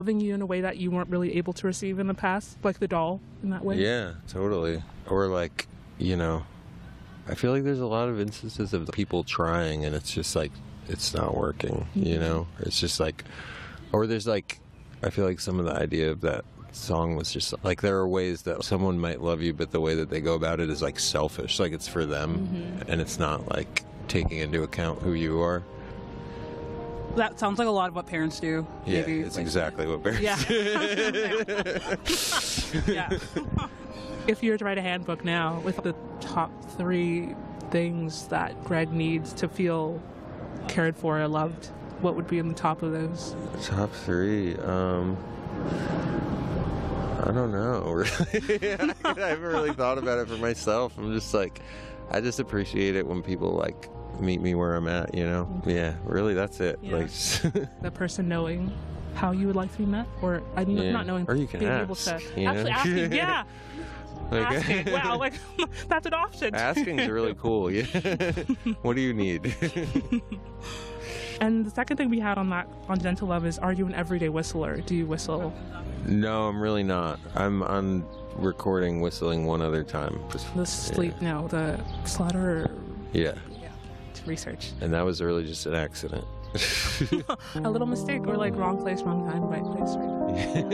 loving you in a way that you weren't really able to receive in the past, like the doll in that way? Yeah, totally. Or like, I feel like there's a lot of instances of people trying and it's just like, it's not working, It's just like, or there's like, I feel like some of the idea of that song was just like, there are ways that someone might love you, but the way that they go about it is like selfish, like it's for them, and it's not like taking into account who you are. That sounds like a lot of what parents do. Yeah, maybe, it's exactly what parents do. Yeah. If you were to write a handbook now with the top 3 things that Greg needs to feel cared for or loved, what would be in the top of those? Top 3, I don't know, really. I haven't really thought about it for myself. I'm just like, I just appreciate it when people like meet me where I'm at, Yeah, really, that's it. Yeah. Like, the person knowing how you would like to be met, or not knowing, or you can being ask, able to actually asking, yeah. Like, asking, wow, like that's an option. Asking's really cool. Yeah. What do you need? And the second thing we had on Gentle Love is, are you an everyday whistler? Do you whistle? No, I'm really not. I'm on recording whistling one other time. The sleep, no, the slaughter. Yeah. To research. And that was really just an accident. A little mistake, or like wrong place, wrong time, right place, right?